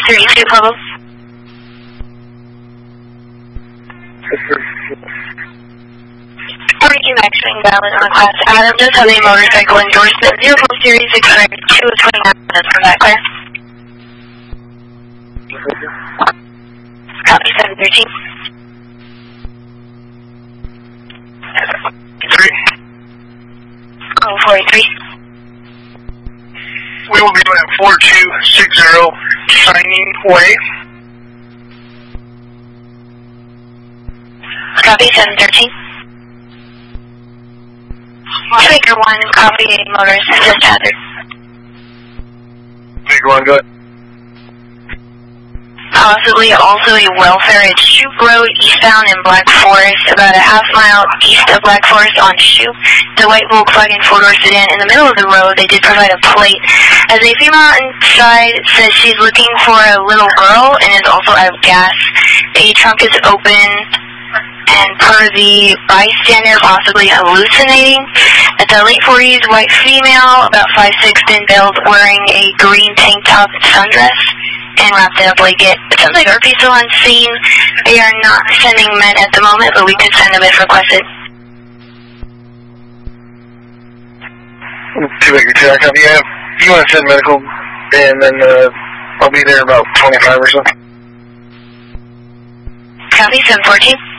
32 Pueblo. RQ Max being valid on Class Adam. Just have a motorcycle endorsement. 0 Series 6 2 of 29 minutes from that clear. Copy 713. 3. 43. We will be at 4260 Shining Way. Copy 713. Baker 1, copy a motorist assist hazard. Baker 1, go ahead. Possibly also a welfare at Shoup Road, eastbound in Black Forest, about a half-mile east of Black Forest on Shoup. The white Volkswagen four-door sedan in the middle of the road. They did provide a plate. As a female inside says she's looking for a little girl and is also out of gas. The trunk is open, and per the bystander, possibly hallucinating. It's a late 40s white female, about 5'6", thin build, wearing a green tank top and sundress, and wrapped in a blanket. It sounds like RP still on scene. They are not sending men at the moment, but we could send them if requested. 2 Baker 2, I copy. Yeah, you want to send medical, and then I'll be there about 25 or so. Copy 714.